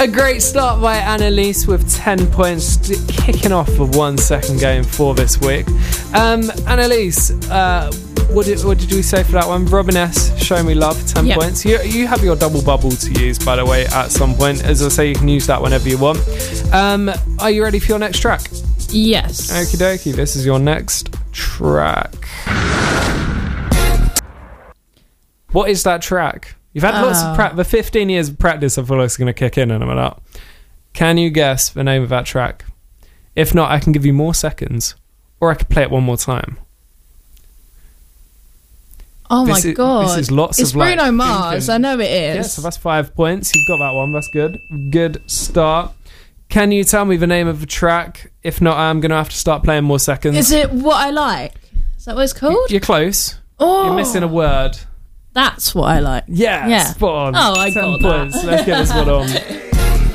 A great start by Annalise with 10 points, kicking off a 1 second game for this week. Annalise, what did we say for that one? Robin S, Show Me Love, 10 points. You have your double bubble to use, by the way, at some point. As I say, you can use that whenever you want. Are you ready for your next track? Yes. Okie dokie, this is your next track. What is that track? You've had lots of practice. The 15 years of practice, I feel like it's going to kick in a minute. Can you guess the name of that track? If not, I can give you more seconds, or I could play it one more time. Oh my God. This is lots it's of like... It's Bruno Mars, thinking. I know it is. Yeah, so that's 5 points. You've got that one, that's good. Good start. Can you tell me the name of the track? If not, I'm going to have to start playing more seconds. Is it What I Like? Is that what it's called? You're close. Oh. You're missing a word. That's What I Like. Yeah. Spot on. Oh, I 10 got points. that. Let's get this one on.